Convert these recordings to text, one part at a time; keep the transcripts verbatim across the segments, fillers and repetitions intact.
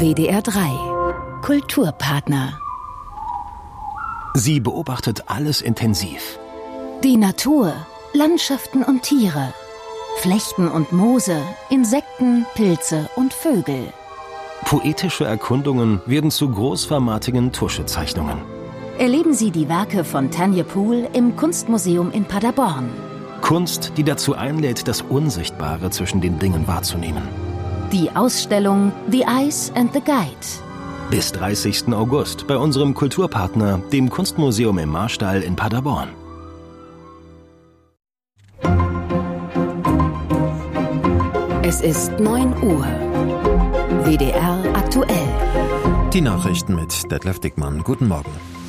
W D R drei Kulturpartner. Sie beobachtet alles intensiv. Die Natur, Landschaften und Tiere, Flechten und Moose, Insekten, Pilze und Vögel. Poetische Erkundungen werden zu großformatigen Tuschezeichnungen. Erleben Sie die Werke von Tanja Pool im Kunstmuseum in Paderborn. Kunst, die dazu einlädt, das Unsichtbare zwischen den Dingen wahrzunehmen. Die Ausstellung The Eyes and the Guide. Bis dreißigsten August bei unserem Kulturpartner, dem Kunstmuseum im Marstall in Paderborn. Es ist neun Uhr. W D R aktuell. Die Nachrichten mit Detlef Dickmann. Guten Morgen.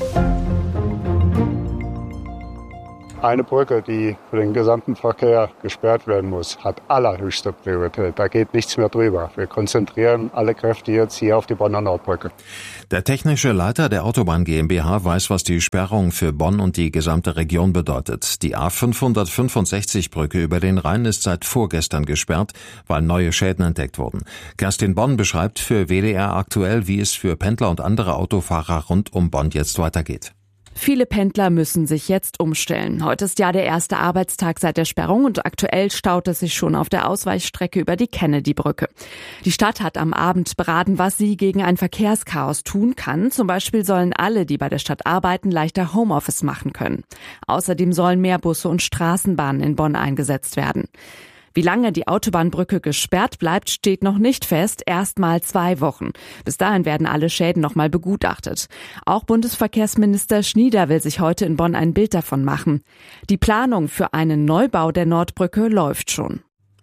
Eine Brücke, die für den gesamten Verkehr gesperrt werden muss, hat allerhöchste Priorität. Da geht nichts mehr drüber. Wir konzentrieren alle Kräfte jetzt hier auf die Bonner Nordbrücke. Der technische Leiter der Autobahn GmbH weiß, was die Sperrung für Bonn und die gesamte Region bedeutet. Die A fünfhundertfünfundsechzig Brücke über den Rhein ist seit vorgestern gesperrt, weil neue Schäden entdeckt wurden. Kerstin Bonn beschreibt für W D R aktuell, wie es für Pendler und andere Autofahrer rund um Bonn jetzt weitergeht. Viele Pendler müssen sich jetzt umstellen. Heute ist ja der erste Arbeitstag seit der Sperrung und aktuell staut es sich schon auf der Ausweichstrecke über die Kennedy-Brücke. Die Stadt hat am Abend beraten, was sie gegen ein Verkehrschaos tun kann. Zum Beispiel sollen alle, die bei der Stadt arbeiten, leichter Homeoffice machen können. Außerdem sollen mehr Busse und Straßenbahnen in Bonn eingesetzt werden. Wie lange die Autobahnbrücke gesperrt bleibt, steht noch nicht fest, erst mal zwei Wochen. Bis dahin werden alle Schäden noch mal begutachtet. Auch Bundesverkehrsminister Schnieder will sich heute in Bonn ein Bild davon machen. Die Planung für einen Neubau der Nordbrücke läuft schon.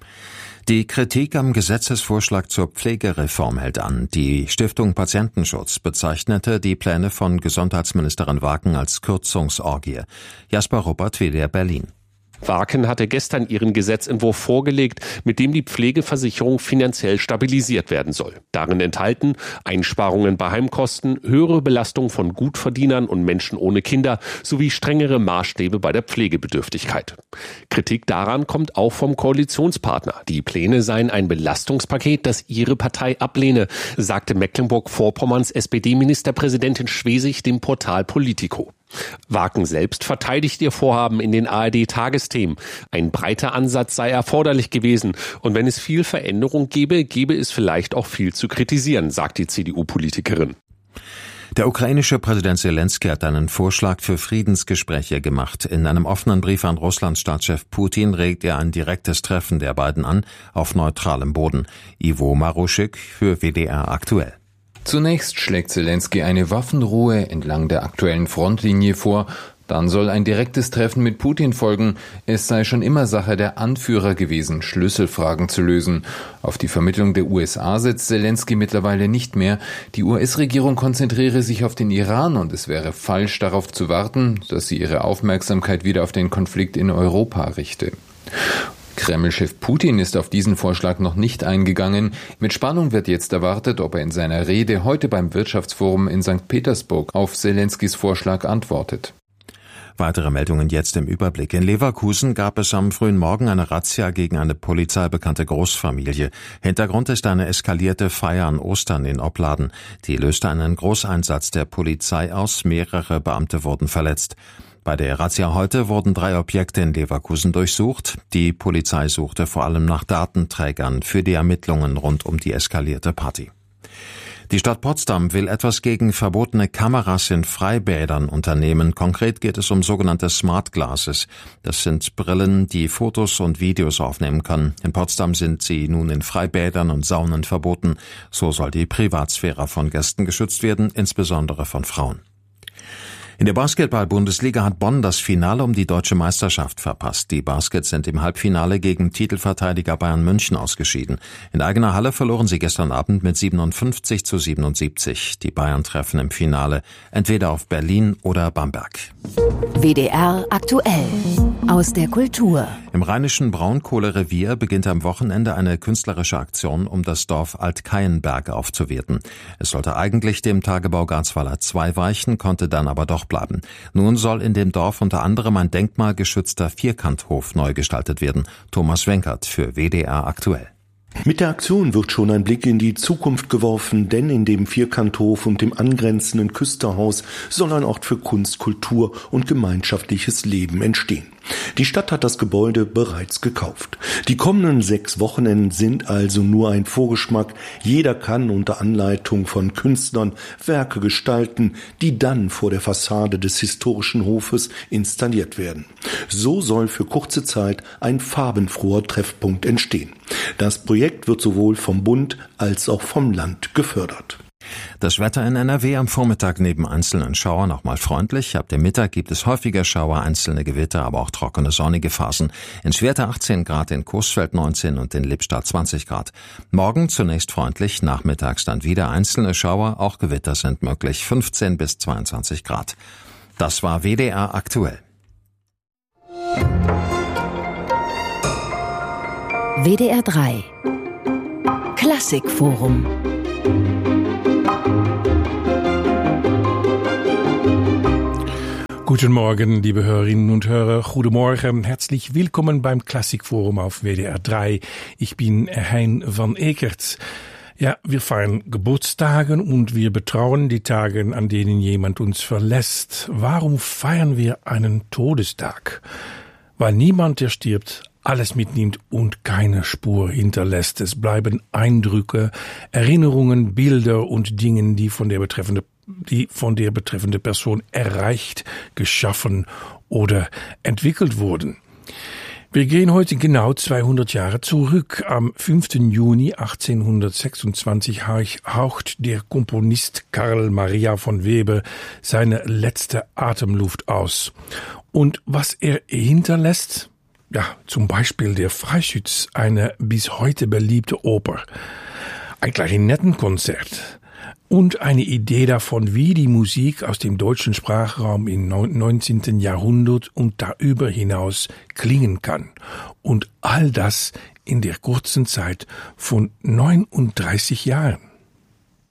Die Kritik am Gesetzesvorschlag zur Pflegereform hält an. Die Stiftung Patientenschutz bezeichnete die Pläne von Gesundheitsministerin Waken als Kürzungsorgie. Jasper Ruppert, W D R Berlin. Waken hatte gestern ihren Gesetzentwurf vorgelegt, mit dem die Pflegeversicherung finanziell stabilisiert werden soll. Darin enthalten Einsparungen bei Heimkosten, höhere Belastung von Gutverdienern und Menschen ohne Kinder sowie strengere Maßstäbe bei der Pflegebedürftigkeit. Kritik daran kommt auch vom Koalitionspartner. Die Pläne seien ein Belastungspaket, das ihre Partei ablehne, sagte Mecklenburg-Vorpommerns S P D-Ministerpräsidentin Schwesig dem Portal Politico. Waken selbst verteidigt ihr Vorhaben in den A R D-Tagesthemen. Ein breiter Ansatz sei erforderlich gewesen. Und wenn es viel Veränderung gäbe, gäbe es vielleicht auch viel zu kritisieren, sagt die C D U-Politikerin. Der ukrainische Präsident Selenskyj hat einen Vorschlag für Friedensgespräche gemacht. In einem offenen Brief an Russlands Staatschef Putin regt er ein direktes Treffen der beiden an, auf neutralem Boden. Ivo Maruschik für W D R aktuell. Zunächst schlägt Selenskyj eine Waffenruhe entlang der aktuellen Frontlinie vor. Dann soll ein direktes Treffen mit Putin folgen. Es sei schon immer Sache der Anführer gewesen, Schlüsselfragen zu lösen. Auf die Vermittlung der U S A setzt Selenskyj mittlerweile nicht mehr. Die U S-Regierung konzentriere sich auf den Iran und es wäre falsch, darauf zu warten, dass sie ihre Aufmerksamkeit wieder auf den Konflikt in Europa richte. Kreml-Chef Putin ist auf diesen Vorschlag noch nicht eingegangen. Mit Spannung wird jetzt erwartet, ob er in seiner Rede heute beim Wirtschaftsforum in Sankt Petersburg auf Selenskys Vorschlag antwortet. Weitere Meldungen jetzt im Überblick. In Leverkusen gab es am frühen Morgen eine Razzia gegen eine polizeibekannte Großfamilie. Hintergrund ist eine eskalierte Feier an Ostern in Opladen. Die löste einen Großeinsatz der Polizei aus. Mehrere Beamte wurden verletzt. Bei der Razzia heute wurden drei Objekte in Leverkusen durchsucht. Die Polizei suchte vor allem nach Datenträgern für die Ermittlungen rund um die eskalierte Party. Die Stadt Potsdam will etwas gegen verbotene Kameras in Freibädern unternehmen. Konkret geht es um sogenannte Smart Glasses. Das sind Brillen, die Fotos und Videos aufnehmen können. In Potsdam sind sie nun in Freibädern und Saunen verboten. So soll die Privatsphäre von Gästen geschützt werden, insbesondere von Frauen. In der Basketball-Bundesliga hat Bonn das Finale um die deutsche Meisterschaft verpasst. Die Baskets sind im Halbfinale gegen Titelverteidiger Bayern München ausgeschieden. In eigener Halle verloren sie gestern Abend mit siebenundfünfzig zu siebenundsiebzig. Die Bayern treffen im Finale entweder auf Berlin oder Bamberg. W D R aktuell aus der Kultur. Im rheinischen Braunkohlerevier beginnt am Wochenende eine künstlerische Aktion, um das Dorf Altkeienberg aufzuwerten. Es sollte eigentlich dem Tagebau Garzweiler zwei weichen, konnte dann aber doch bleiben. Nun soll in dem Dorf unter anderem ein denkmalgeschützter Vierkanthof neu gestaltet werden. Thomas Wenkert für W D R aktuell. Mit der Aktion wird schon ein Blick in die Zukunft geworfen, denn in dem Vierkanthof und dem angrenzenden Küsterhaus soll ein Ort für Kunst, Kultur und gemeinschaftliches Leben entstehen. Die Stadt hat das Gebäude bereits gekauft. Die kommenden sechs Wochenenden sind also nur ein Vorgeschmack. Jeder kann unter Anleitung von Künstlern Werke gestalten, die dann vor der Fassade des historischen Hofes installiert werden. So soll für kurze Zeit ein farbenfroher Treffpunkt entstehen. Das Projekt wird sowohl vom Bund als auch vom Land gefördert. Das Wetter in N R W am Vormittag neben einzelnen Schauern noch mal freundlich. Ab dem Mittag gibt es häufiger Schauer, einzelne Gewitter, aber auch trockene, sonnige Phasen. In Schwerte achtzehn Grad, in Coesfeld neunzehn und in Lippstadt zwanzig Grad. Morgen zunächst freundlich, nachmittags dann wieder einzelne Schauer, auch Gewitter sind möglich, fünfzehn bis zweiundzwanzig Grad. Das war W D R aktuell. W D R drei Klassikforum. Guten Morgen, liebe Hörerinnen und Hörer. Goedemorgen. Herzlich willkommen beim Klassikforum auf W D R drei. Ich bin Hein van Ekert. Ja, wir feiern Geburtstagen und wir betrauern die Tage, an denen jemand uns verlässt. Warum feiern wir einen Todestag? Weil niemand, der stirbt, alles mitnimmt und keine Spur hinterlässt. Es bleiben Eindrücke, Erinnerungen, Bilder und Dinge, die von der betreffenden die von der betreffenden Person erreicht, geschaffen oder entwickelt wurden. Wir gehen heute genau zweihundert Jahre zurück. Am fünften Juni achtzehnhundertsechsundzwanzig haucht der Komponist Karl Maria von Weber seine letzte Atemluft aus. Und was er hinterlässt? Ja, zum Beispiel der Freischütz, eine bis heute beliebte Oper, ein Klarinettenkonzert und eine Idee davon, wie die Musik aus dem deutschen Sprachraum im neunzehnten Jahrhundert und darüber hinaus klingen kann. Und all das in der kurzen Zeit von neununddreißig Jahren.